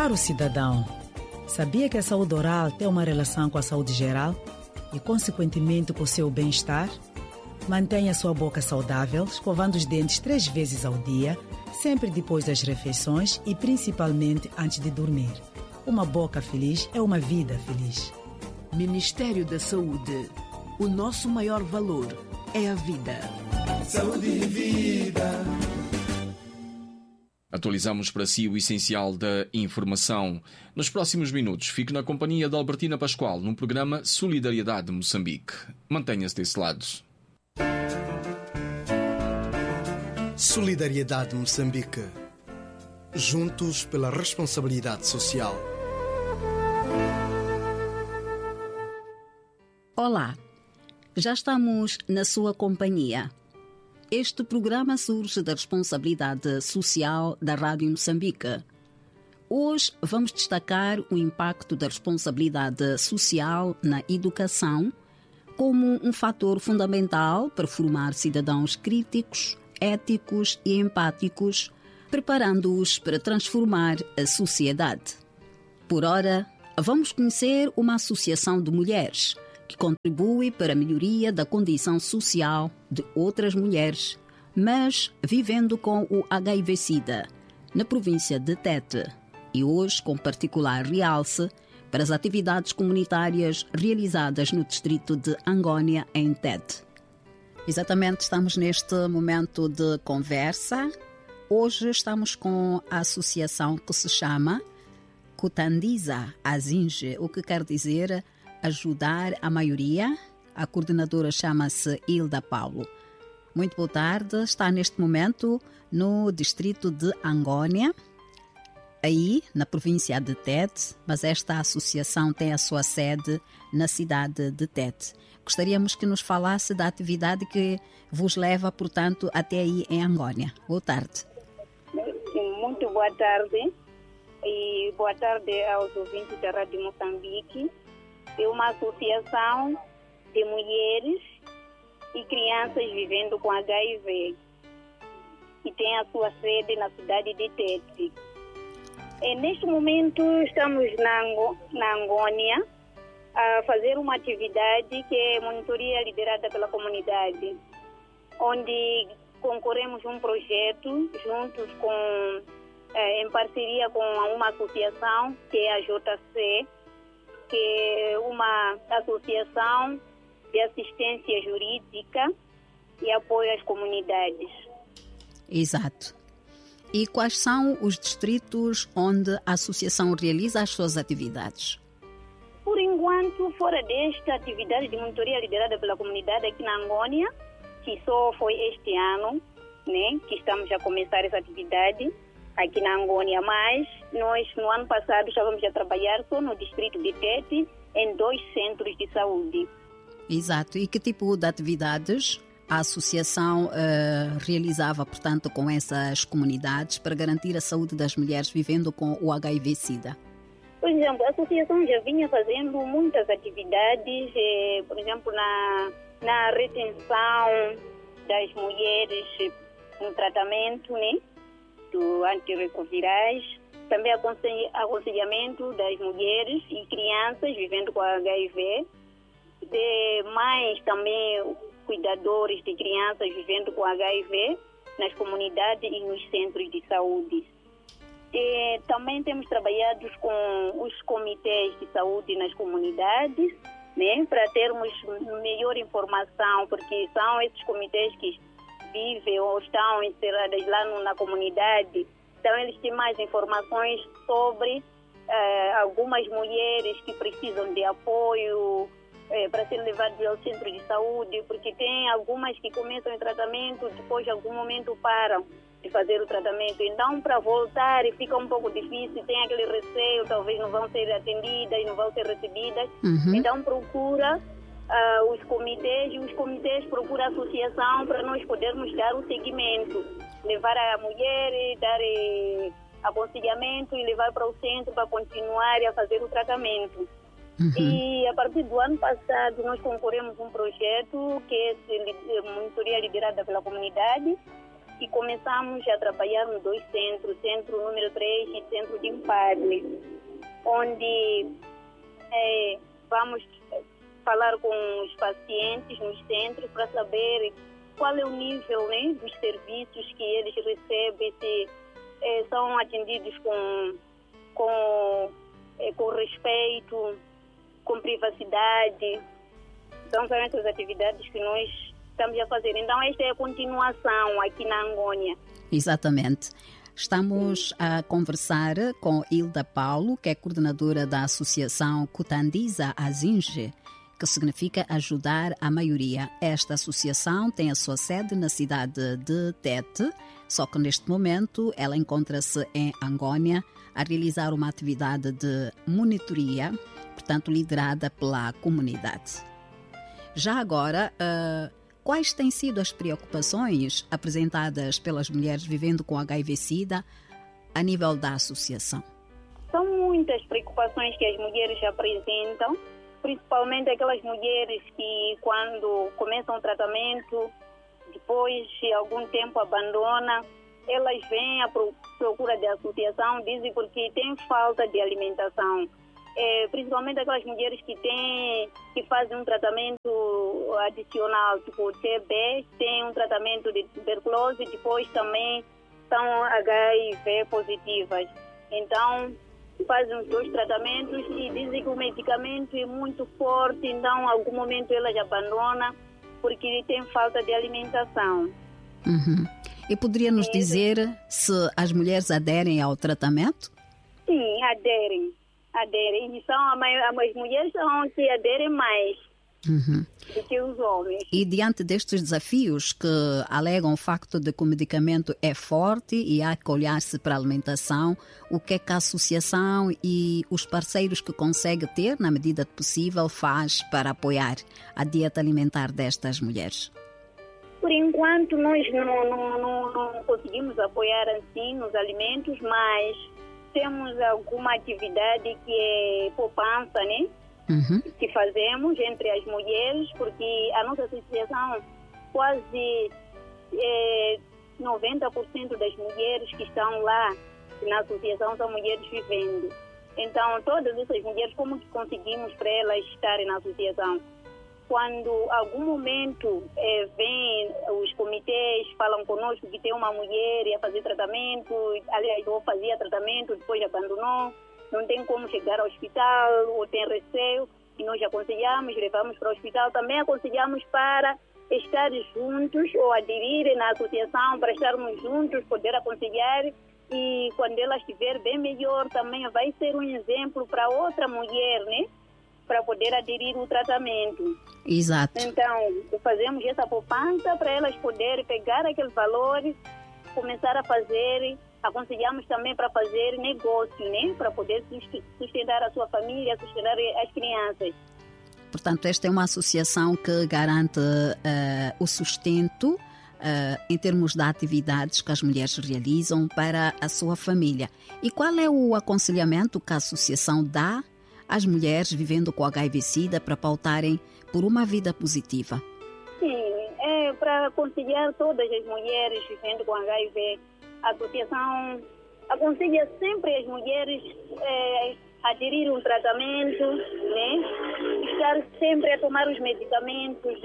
Caro cidadão, sabia que a saúde oral tem uma relação com a saúde geral e, consequentemente, com o seu bem-estar? Mantenha a sua boca saudável, escovando os dentes 3 vezes ao dia, sempre depois das refeições e principalmente antes de dormir. Uma boca feliz é uma vida feliz. Ministério da Saúde. O nosso maior valor é a vida. Saúde e vida. Atualizamos para si o essencial da informação. Nos próximos minutos, fique na companhia de Albertina Pascoal no programa Solidariedade Moçambique. Mantenha-se desse lado. Solidariedade Moçambique. Juntos pela responsabilidade social. Olá, já estamos na sua companhia. Este programa surge da responsabilidade social da Rádio Moçambique. Hoje vamos destacar o impacto da responsabilidade social na educação como um fator fundamental para formar cidadãos críticos, éticos e empáticos, preparando-os para transformar a sociedade. Por ora, vamos conhecer uma associação de mulheres que contribui para a melhoria da condição social de outras mulheres, mas vivendo com o HIV-Sida, na província de Tete, e hoje com particular realce para as atividades comunitárias realizadas no distrito de Angônia, em Tete. Exatamente, estamos neste momento de conversa. Hoje estamos com a associação que se chama Kutandiza Azinge, o que quer dizer ajudar a maioria. A coordenadora chama-se Hilda Paulo. Muito boa tarde. Está neste momento no distrito de Angônia, aí na província de Tete, mas esta associação tem a sua sede na cidade de Tete. Gostaríamos que nos falasse da atividade que vos leva, portanto, até aí em Angônia. Boa tarde. Muito boa tarde. E boa tarde aos ouvintes da Rádio Moçambique. É uma associação de mulheres e crianças vivendo com HIV, que tem a sua sede na cidade de Tete. Neste momento estamos na Angônia a fazer uma atividade que é monitoria liderada pela comunidade, onde concorremos um projeto juntos em parceria com uma associação que é a JC, que é uma associação de assistência jurídica e apoio às comunidades. Exato. E quais são os distritos onde a associação realiza as suas atividades? Por enquanto, fora desta atividade de monitoria liderada pela comunidade aqui na Angônia, que só foi este ano, né, que estamos a começar essa atividade aqui na Angônia, mas nós no ano passado estávamos a trabalhar só no distrito de Tete, em 2 centros de saúde. Exato. E que tipo de atividades a associação realizava, portanto, com essas comunidades para garantir a saúde das mulheres vivendo com o HIV-Sida? Por exemplo, a associação já vinha fazendo muitas atividades, por exemplo, na retenção das mulheres no tratamento, né, do antirretrovirais, também aconselhamento das mulheres e crianças vivendo com HIV, de mães também cuidadores de crianças vivendo com HIV nas comunidades e nos centros de saúde. E também temos trabalhado com os comitês de saúde nas comunidades, né, para termos melhor informação, porque são esses comitês que vivem ou estão encerrados lá na comunidade, então eles têm mais informações sobre algumas mulheres que precisam de apoio para serem levadas ao centro de saúde, porque tem algumas que começam o tratamento, depois de algum momento param de fazer o tratamento. Então, para voltar fica um pouco difícil, tem aquele receio, talvez não vão ser atendidas, não vão ser recebidas. Então, procura os comitês, e os comitês procuram a associação para nós podermos dar o seguimento, levar a mulher, dar aconselhamento e levar para o centro para continuar a fazer o tratamento. E a partir do ano passado nós concorremos um projeto que é monitoria liderada pela comunidade, e começamos a trabalhar nos 2 centros, centro número 3 e centro de Impadre, onde vamos falar com os pacientes nos centros para saber qual é o nível, né, dos serviços que eles recebem, se são atendidos com respeito, com privacidade. Então, são essas atividades que nós estamos a fazer. Então, esta é a continuação aqui na Angônia. Exatamente. Estamos a conversar com Hilda Paulo, que é coordenadora da Associação Kutandiza Azinje, que significa ajudar a maioria. Esta associação tem a sua sede na cidade de Tete, só que neste momento ela encontra-se em Angônia a realizar uma atividade de monitoria, portanto liderada pela comunidade. Já agora, quais têm sido as preocupações apresentadas pelas mulheres vivendo com HIV/SIDA a nível da associação? São muitas preocupações que as mulheres apresentam, principalmente aquelas mulheres que, quando começam o tratamento, depois de algum tempo abandonam, elas vêm à procura de associação, dizem porque tem falta de alimentação. Principalmente aquelas mulheres que fazem um tratamento adicional, tipo TB, tem um tratamento de tuberculose, depois também são HIV positivas. Então, fazem os 2 tratamentos e dizem que o medicamento é muito forte, então em algum momento elas abandonam porque tem falta de alimentação. Uhum. E poderia nos dizer se as mulheres aderem ao tratamento? Sim, aderem. E as mulheres são que aderem mais do que os homens. E diante destes desafios que alegam o facto de que o medicamento é forte e há que olhar-se para a alimentação, o que é que a associação e os parceiros que consegue ter, na medida possível, faz para apoiar a dieta alimentar destas mulheres? Por enquanto, nós não conseguimos apoiar assim nos alimentos, mas temos alguma atividade que é poupança, né? Que fazemos entre as mulheres, porque a nossa associação, quase 90% das mulheres que estão lá na associação são mulheres vivendo. Então, todas essas mulheres, como que conseguimos para elas estarem na associação? Quando algum momento vem os comitês, falam conosco que tem uma mulher a fazer tratamento, aliás, ou fazia tratamento, depois abandonou, não tem como chegar ao hospital, ou tem receio, e nós aconselhamos, levamos para o hospital, também aconselhamos para estar juntos ou aderir na associação, para estarmos juntos, poder aconselhar, e quando ela estiver bem melhor, também vai ser um exemplo para outra mulher, né? Para poder aderir ao tratamento. Exato. Então, fazemos essa poupança para elas poderem pegar aquele valor, começar a fazer, aconselhamos também para fazer negócio, né? Para poder sustentar a sua família, sustentar as crianças. Portanto, esta é uma associação que garante o sustento em termos de atividades que as mulheres realizam para a sua família. E qual é o aconselhamento que a associação dá às mulheres vivendo com HIV/SIDA para pautarem por uma vida positiva? Sim, para aconselhar todas as mulheres vivendo com HIV. A associação aconselha sempre as mulheres a aderir um tratamento, né? Estar sempre a tomar os medicamentos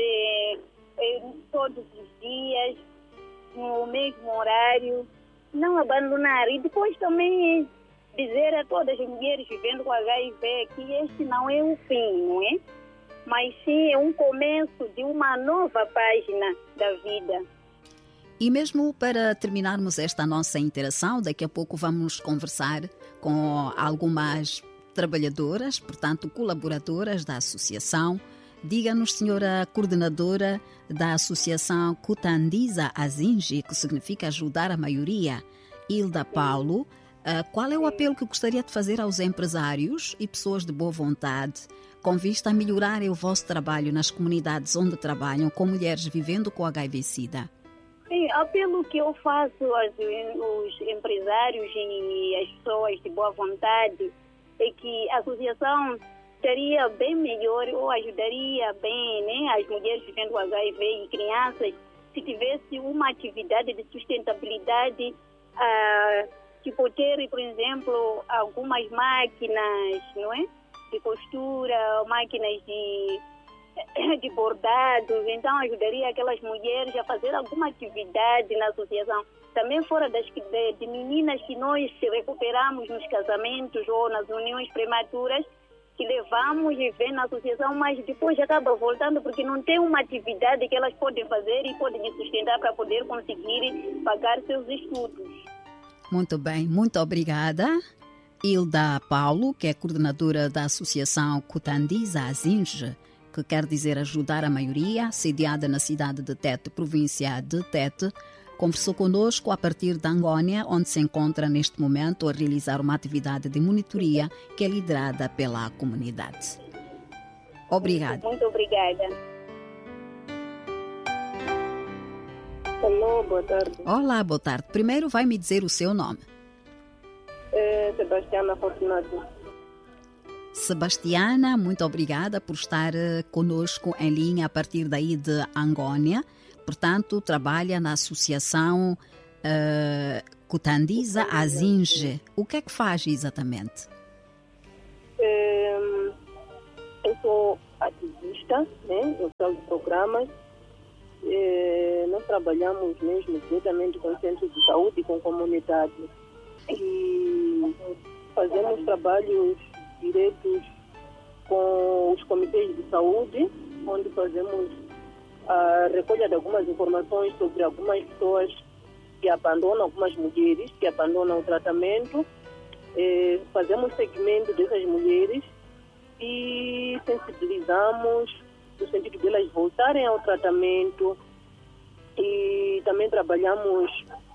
todos os dias, no mesmo horário, não abandonar. E depois também dizer a todas as mulheres vivendo com HIV que este não é o fim, não é? Mas sim é um começo de uma nova página da vida. E mesmo para terminarmos esta nossa interação, daqui a pouco vamos conversar com algumas trabalhadoras, portanto colaboradoras da associação. Diga-nos, senhora coordenadora da Associação Kutandiza Azinje, que significa ajudar a maioria, Hilda Paulo, qual é o apelo que gostaria de fazer aos empresários e pessoas de boa vontade com vista a melhorarem o vosso trabalho nas comunidades onde trabalham com mulheres vivendo com HIV/SIDA? Sim, apelo que eu faço aos empresários e às pessoas de boa vontade é que a associação seria bem melhor ou ajudaria bem, né, as mulheres vivendo com HIV e crianças se tivesse uma atividade de sustentabilidade, tipo ter, por exemplo, algumas máquinas, não é? De costura, máquinas de bordados, então ajudaria aquelas mulheres a fazer alguma atividade na associação. Também fora de meninas que nós recuperamos nos casamentos ou nas uniões prematuras, que levamos e vem na associação, mas depois acaba voltando porque não tem uma atividade que elas podem fazer e podem sustentar para poder conseguir pagar seus estudos. Muito bem, muito obrigada. Hilda Paulo, que é coordenadora da Associação Kutandiza Azinge, que quer dizer ajudar a maioria, sediada na cidade de Tete, província de Tete, conversou conosco a partir da Angônia, onde se encontra neste momento a realizar uma atividade de monitoria que é liderada pela comunidade. Obrigada. Muito obrigada. Alô, boa tarde. Olá, boa tarde. Primeiro vai me dizer o seu nome. Sebastiana Fortunato. Sebastiana, muito obrigada por estar conosco em linha a partir daí de Angônia. Portanto, trabalha na Associação Kutandiza Azinge. O que é que faz exatamente? Eu sou ativista, né? Eu faço programas. Nós trabalhamos mesmo diretamente com centros de saúde e com comunidade. E fazemos trabalhos diretos com os comitês de saúde, onde fazemos a recolha de algumas informações sobre algumas pessoas que abandonam, algumas mulheres que abandonam o tratamento. Fazemos segmento dessas mulheres e sensibilizamos no sentido de elas voltarem ao tratamento, e também trabalhamos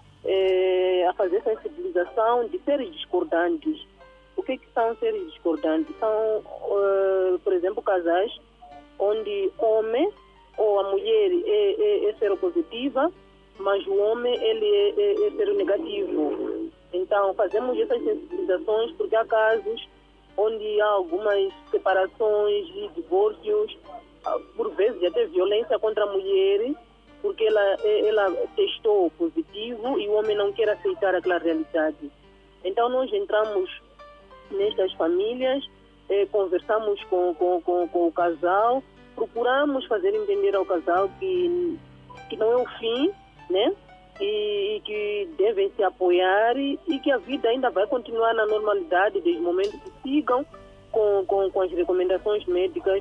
a fazer sensibilização de seres discordantes. O que são seres discordantes? São, por exemplo, casais onde homem ou a mulher é seropositiva, mas o homem ele é seronegativo. Então, fazemos essas sensibilizações porque há casos onde há algumas separações e divórcios, por vezes até violência contra a mulher, porque ela testou positivo e o homem não quer aceitar aquela realidade. Então, nós entramos nestas famílias, conversamos com o casal, procuramos fazer entender ao casal que não é o fim, né? E que devem se apoiar e que a vida ainda vai continuar na normalidade desde o momento que sigam com as recomendações médicas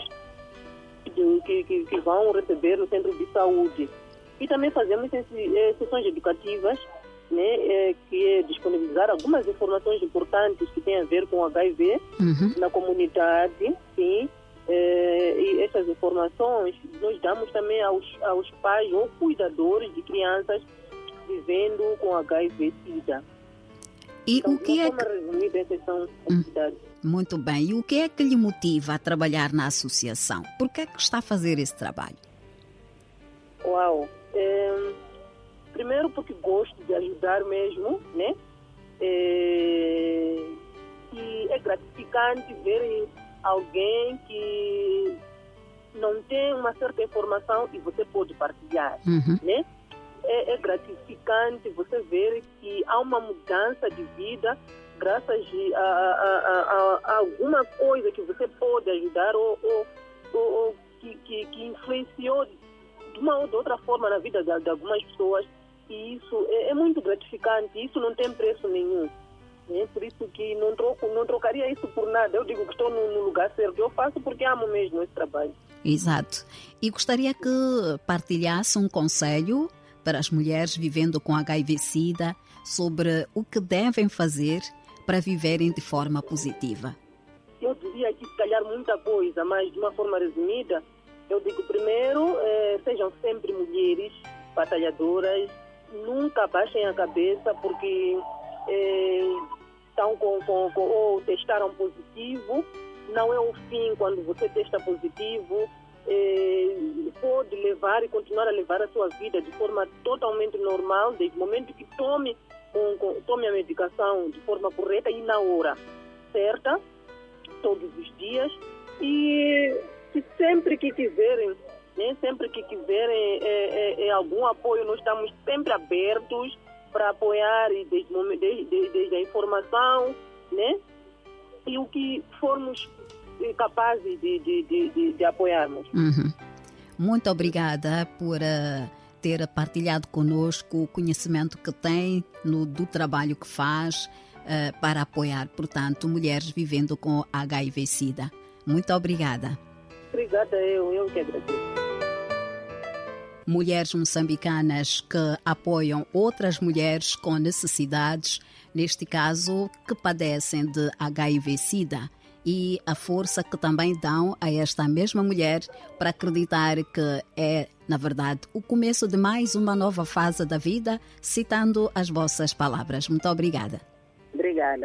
que vão receber no centro de saúde. E também fazemos sessões educativas, né, que é disponibilizar algumas informações importantes que têm a ver com o HIV na comunidade, sim. E essas informações nós damos também aos pais ou cuidadores de crianças vivendo com HIV/SIDA. E então, o que é que... resumida, essas são atividades. Muito bem. E o que é que lhe motiva a trabalhar na associação? Por que é que está a fazer esse trabalho? Uau! Primeiro porque gosto de ajudar mesmo, né? E é gratificante ver alguém que não tem uma certa informação e você pode partilhar, né? É gratificante você ver que há uma mudança de vida graças a alguma coisa que você pode ajudar ou que influenciou de uma ou de outra forma na vida de algumas pessoas. E isso é muito gratificante, isso não tem preço nenhum. Por isso que não trocaria isso por nada. Eu digo que estou no lugar certo, eu faço porque amo mesmo esse trabalho. Exato. E gostaria que partilhasse um conselho para as mulheres vivendo com HIV/SIDA sobre o que devem fazer para viverem de forma positiva. Eu diria que se calhar muita coisa, mas de uma forma resumida, eu digo primeiro, sejam sempre mulheres batalhadoras, nunca baixem a cabeça porque estão ou testaram positivo. Não é o fim quando você testa positivo. Pode levar e continuar a levar a sua vida de forma totalmente normal, desde o momento que tome a medicação de forma correta e na hora certa, todos os dias. E se sempre que tiverem né? Sempre que quiserem algum apoio, nós estamos sempre abertos para apoiar desde a informação, né? E o que formos capazes de apoiarmos. Uhum. Muito obrigada por ter partilhado conosco o conhecimento que tem do trabalho que faz para apoiar, portanto, mulheres vivendo com HIV/SIDA. Muito obrigada. Obrigada, eu que agradeço. Mulheres moçambicanas que apoiam outras mulheres com necessidades, neste caso, que padecem de HIV/SIDA, e a força que também dão a esta mesma mulher para acreditar que é, na verdade, o começo de mais uma nova fase da vida, citando as vossas palavras. Muito obrigada. Obrigada.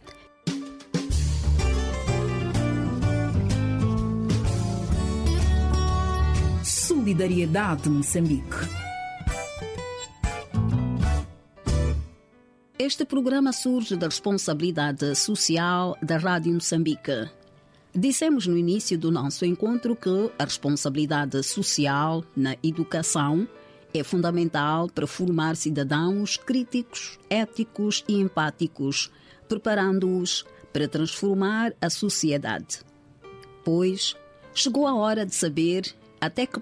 Solidariedade Moçambique. Este programa surge da responsabilidade social da Rádio Moçambique. Dissemos no início do nosso encontro que a responsabilidade social na educação é fundamental para formar cidadãos críticos, éticos e empáticos, preparando-os para transformar a sociedade. Pois chegou a hora de saber até que